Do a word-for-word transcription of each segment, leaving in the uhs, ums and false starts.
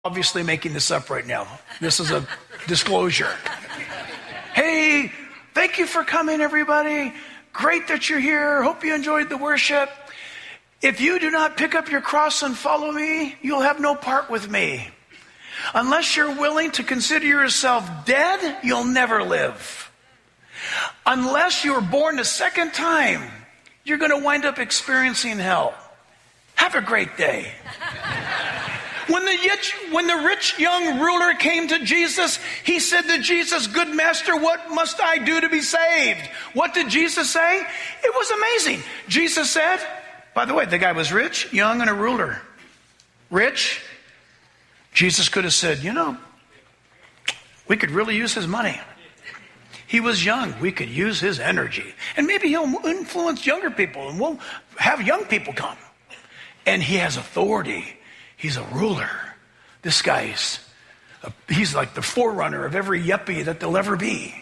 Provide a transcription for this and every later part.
Obviously making this up right now. This is a disclosure. Hey, thank you for coming, everybody. Great that you're here. Hope you enjoyed the worship. If you do not pick up your cross and follow me, you'll have no part with me. Unless you're willing to consider yourself dead, you'll never live. Unless you're born a second time, you're going to wind up experiencing hell. Have a great day. When the, rich, when the rich young ruler came to Jesus, he said to Jesus, "Good master, what must I do to be saved?" What did Jesus say? It was amazing. Jesus said, by the way, the guy was rich, young, and a ruler. Rich. Jesus could have said, you know, we could really use his money. He was young. We could use his energy. And maybe he'll influence younger people, and we'll have young people come. And he has authority. He's a ruler. This guy's, a, he's like the forerunner of every yuppie that there'll ever be.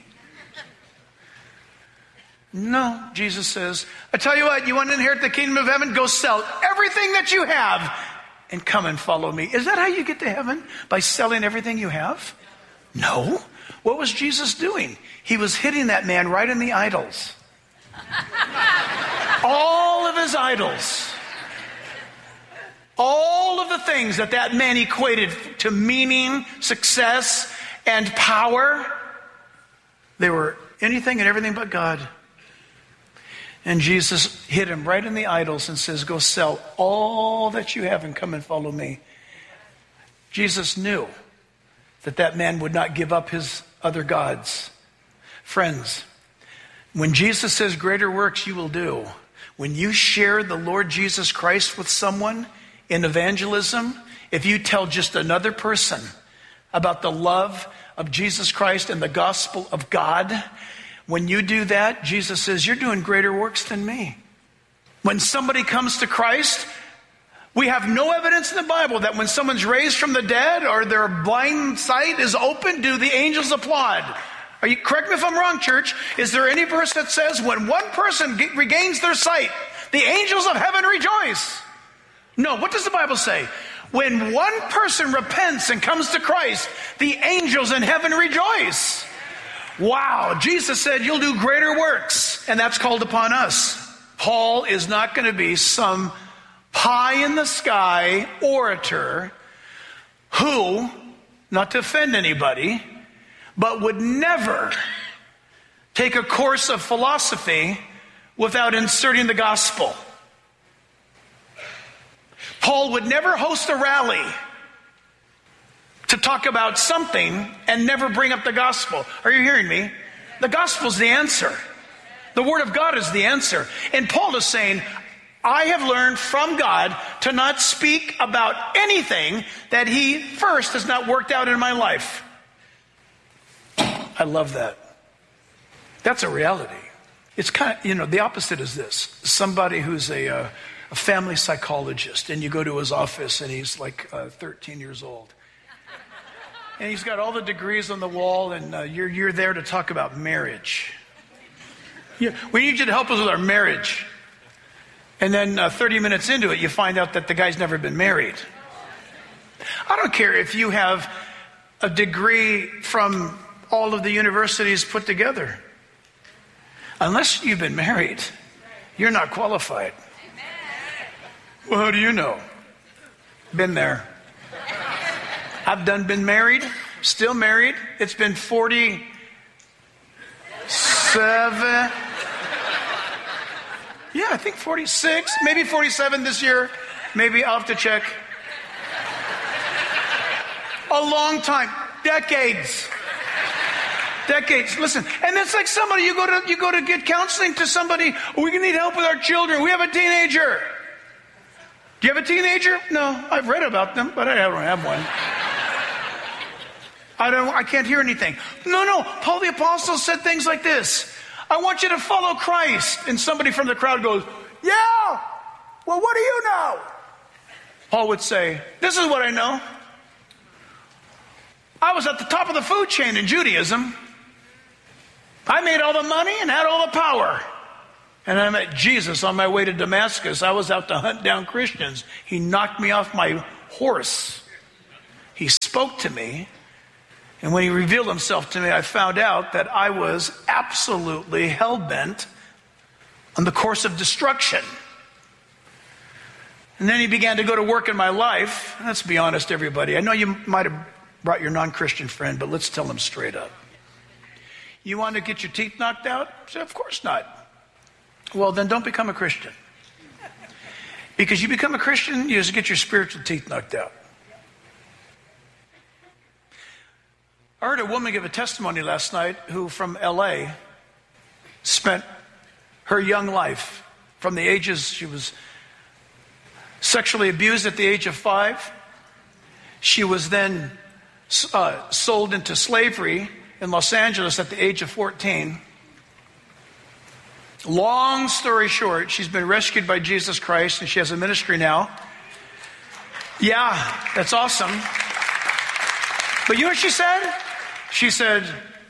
No, Jesus says, I tell you what, you want to inherit the kingdom of heaven? Go sell everything that you have and come and follow me. Is that how you get to heaven? By selling everything you have? No. What was Jesus doing? He was hitting that man right in the idols. All of his idols. All of the things that that man equated to meaning, success, and power, they were anything and everything but God. And Jesus hit him right in the idols and says, go sell all that you have and come and follow me. Jesus knew that that man would not give up his other gods. Friends, when Jesus says greater works you will do, when you share the Lord Jesus Christ with someone in evangelism, if you tell just another person about the love of Jesus Christ and the gospel of God, when you do that, Jesus says, you're doing greater works than me. When somebody comes to Christ, we have no evidence in the Bible that when someone's raised from the dead or their blind sight is open, do the angels applaud? Are you, correct me if I'm wrong, church. Is there any verse that says when one person get, regains their sight, the angels of heaven rejoice? No, what does the Bible say? When one person repents and comes to Christ, the angels in heaven rejoice. Wow, Jesus said you'll do greater works, and that's called upon us. Paul is not going to be some pie-in-the-sky orator who, not to offend anybody, but would never take a course of philosophy without inserting the gospel. Paul would never host a rally to talk about something and never bring up the gospel. Are you hearing me? The gospel's the answer. The word of God is the answer. And Paul is saying, I have learned from God to not speak about anything that he first has not worked out in my life. I love that. That's a reality. It's kind of, you know, the opposite is this. Somebody who's a... Uh, a family psychologist, and you go to his office and he's like uh, thirteen years old. And he's got all the degrees on the wall, and uh, you're, you're there to talk about marriage. Yeah, we need you to help us with our marriage. And then uh, thirty minutes into it, you find out that the guy's never been married. I don't care if you have a degree from all of the universities put together. Unless you've been married, you're not qualified. Well, how do you know? Been there. I've done been married, still married. It's been forty-seven. Yeah, I think forty-six, maybe forty-seven this year. Maybe I'll have to check. A long time, decades. Decades. Listen, and it's like somebody, you go to you go to get counseling to somebody, we need help with our children. We have a teenager. Do you have a teenager? No, I've read about them, but I don't have one. I don't. I can't hear anything. No, no. Paul the Apostle said things like this. I want you to follow Christ. And somebody from the crowd goes, yeah, well, what do you know? Paul would say, this is what I know. I was at the top of the food chain in Judaism. I made all the money and had all the power. And I met Jesus on my way to Damascus. I was out to hunt down Christians. He knocked me off my horse. he spoke to me. And when he revealed himself to me, I found out that I was absolutely hell-bent on the course of destruction. And then he began to go to work in my life. Let's be honest, everybody. I know you might have brought your non-Christian friend, but let's tell him straight up. You want to get your teeth knocked out? I said, of course not. Well, then don't become a Christian. Because you become a Christian, you just get your spiritual teeth knocked out. I heard a woman give a testimony last night who from L A spent her young life from the ages, she was sexually abused at the age of five. She was then uh, sold into slavery in Los Angeles at the age of fourteen. Long story short, she's been rescued by Jesus Christ and she has a ministry now. Yeah, that's awesome. But you know what she said? She said,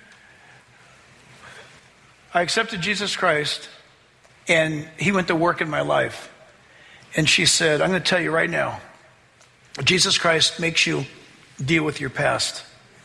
I accepted Jesus Christ and he went to work in my life. And she said, I'm going to tell you right now, Jesus Christ makes you deal with your past.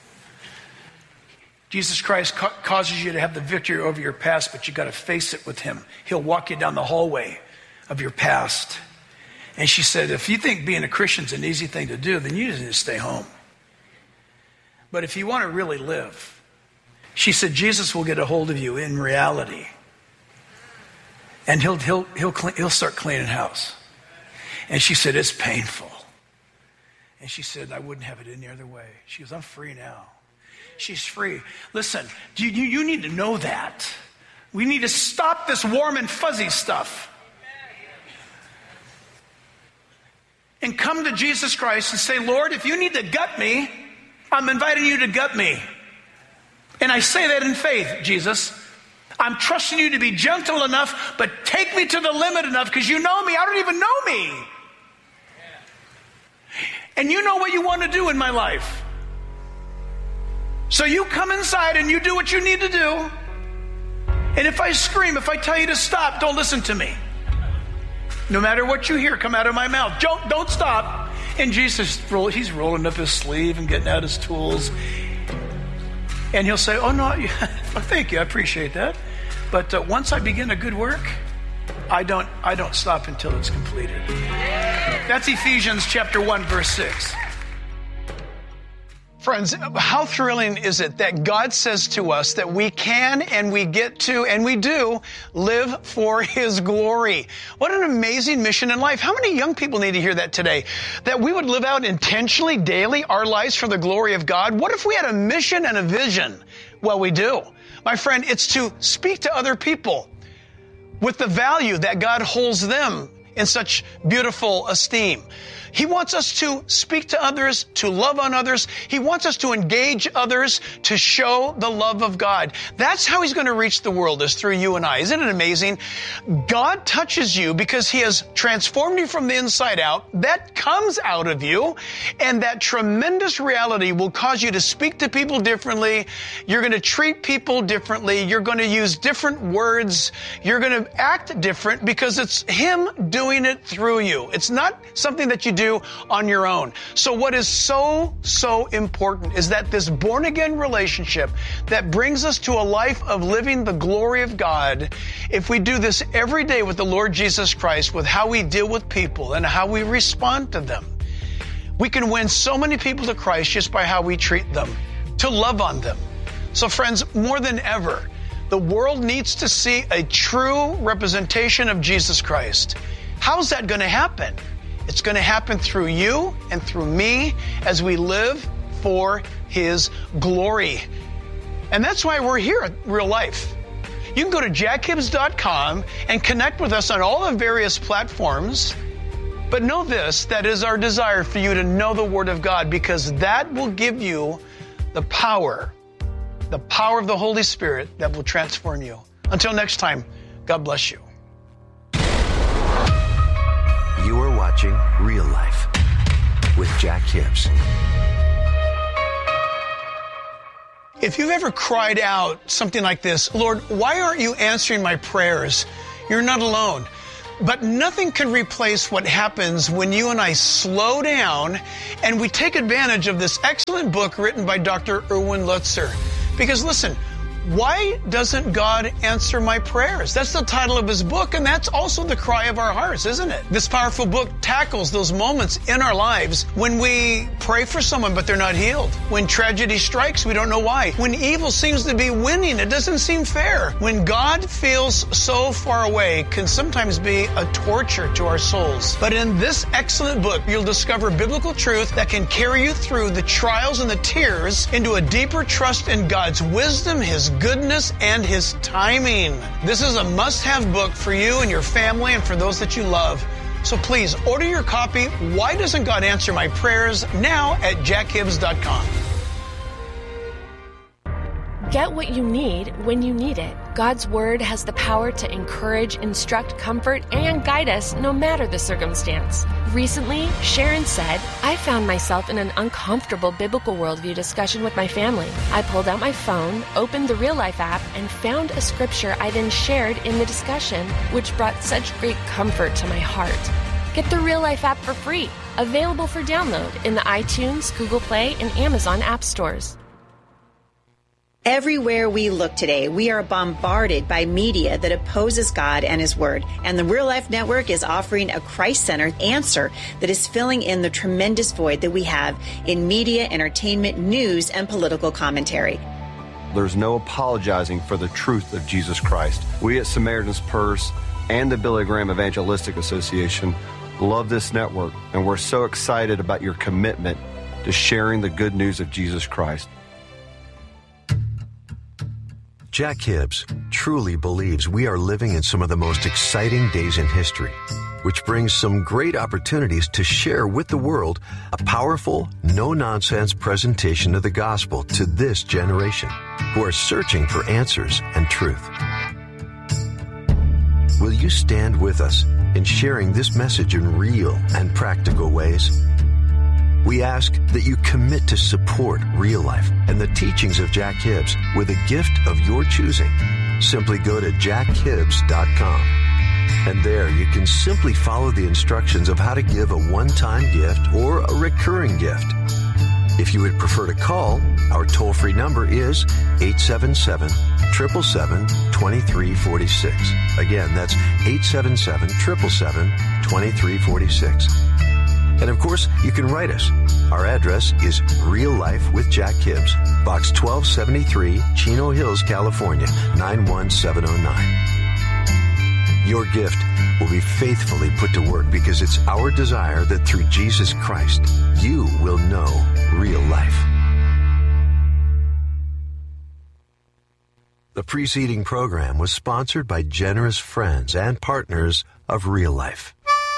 Jesus Christ ca- causes you to have the victory over your past, but you got to face it with him. He'll walk you down the hallway of your past. And she said, if you think being a Christian's an easy thing to do, then you just need to stay home. But if you want to really live, she said, Jesus will get a hold of you in reality. And he'll, he'll, he'll, clean, he'll start cleaning house. And she said, it's painful. And she said, I wouldn't have it any other way. She goes, I'm free now. She's free. Listen, you, you, you need to know that. We need to stop this warm and fuzzy stuff. And come to Jesus Christ and say, Lord, if you need to gut me, I'm inviting you to gut me. And I say that in faith, Jesus. I'm trusting you to be gentle enough, but take me to the limit enough because you know me. I don't even know me. And you know what you want to do in my life. So you come inside and you do what you need to do. And if I scream, if I tell you to stop, don't listen to me. No matter what you hear come out of my mouth, don't, don't stop. And Jesus, he's rolling up his sleeve and getting out his tools. And he'll say, oh, no, thank you, I appreciate that. But uh, once I begin a good work, I don't, I don't stop until it's completed. That's Ephesians chapter one, verse six. Friends, how thrilling is it that God says to us that we can and we get to and we do live for his glory. What an amazing mission in life. How many young people need to hear that today? That we would live out intentionally, daily, our lives for the glory of God. What if we had a mission and a vision? Well, we do. My friend, it's to speak to other people with the value that God holds them in such beautiful esteem. He wants us to speak to others, to love on others. He wants us to engage others, to show the love of God. That's how he's going to reach the world, is through you and I. Isn't it amazing? God touches you because he has transformed you from the inside out. That comes out of you. And that tremendous reality will cause you to speak to people differently. You're going to treat people differently. You're going to use different words. You're going to act different because it's him doing it through you. It's not something that you do on your own. So what is so, so important is that this born-again relationship that brings us to a life of living the glory of God, if we do this every day with the Lord Jesus Christ, with how we deal with people and how we respond to them, we can win so many people to Christ just by how we treat them, to love on them. So friends, more than ever, the world needs to see a true representation of Jesus Christ. How's that going to happen? It's going to happen through you and through me as we live for his glory. And that's why we're here at Real Life. You can go to jack hibbs dot com and connect with us on all the various platforms. But know this, that is our desire for you to know the Word of God, because that will give you the power, the power of the Holy Spirit that will transform you. Until next time, God bless you. You are watching Real Life with Jack Hibbs. If you've ever cried out something like this, Lord, why aren't you answering my prayers? You're not alone. But nothing can replace what happens when you and I slow down and we take advantage of this excellent book written by Doctor Erwin Lutzer. Because listen, why doesn't God answer my prayers? That's the title of his book, and that's also the cry of our hearts, isn't it? This powerful book tackles those moments in our lives when we pray for someone but they're not healed. When tragedy strikes, we don't know why. When evil seems to be winning, it doesn't seem fair. When God feels so far away can sometimes be a torture to our souls. But in this excellent book, you'll discover biblical truth that can carry you through the trials and the tears into a deeper trust in God's wisdom, his goodness, and his timing. This is a must-have book for you and your family and for those that you love. So please order your copy, Why Doesn't God Answer My Prayers, now at jack hibbs dot com. Get what you need when you need it. God's Word has the power to encourage, instruct, comfort, and guide us no matter the circumstance. Recently, Sharon said, I found myself in an uncomfortable biblical worldview discussion with my family. I pulled out my phone, opened the Real Life app, and found a scripture I then shared in the discussion, which brought such great comfort to my heart. Get the Real Life app for free, available for download in the iTunes, Google Play, and Amazon app stores. Everywhere we look today, we are bombarded by media that opposes God and His Word. And the Real Life Network is offering a Christ-centered answer that is filling in the tremendous void that we have in media, entertainment, news, and political commentary. There's no apologizing for the truth of Jesus Christ. We at Samaritan's Purse and the Billy Graham Evangelistic Association love this network, and we're so excited about your commitment to sharing the good news of Jesus Christ. Jack Hibbs truly believes we are living in some of the most exciting days in history, which brings some great opportunities to share with the world a powerful, no-nonsense presentation of the gospel to this generation who are searching for answers and truth. Will you stand with us in sharing this message in real and practical ways? We ask that you commit to support Real Life and the teachings of Jack Hibbs with a gift of your choosing. Simply go to jack hibbs dot com. And there you can simply follow the instructions of how to give a one-time gift or a recurring gift. If you would prefer to call, our toll-free number is eight seven seven, seven seven seven, two three four six. Again, that's eight seven seven, seven seven seven, two three four six. And of course, you can write us. Our address is Real Life with Jack Hibbs, Box twelve seventy-three, Chino Hills, California, nine one seven oh nine. Your gift will be faithfully put to work because it's our desire that through Jesus Christ, you will know real life. The preceding program was sponsored by generous friends and partners of Real Life.